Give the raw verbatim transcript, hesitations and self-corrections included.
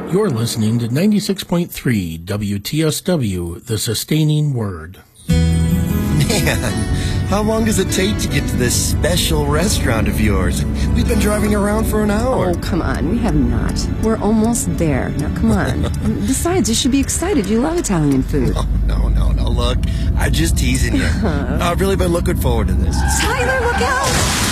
You're listening to ninety-six point three W T S W, The Sustaining Word. Man, how long does it take to get to this special restaurant of yours? We've been driving around for an hour. Oh, come on. We have not. We're almost there. Now, come on. Besides, you should be excited. You love Italian food. Oh, no, no, no. Look, I'm just teasing you. I've really been looking forward to this. Tyler, look out!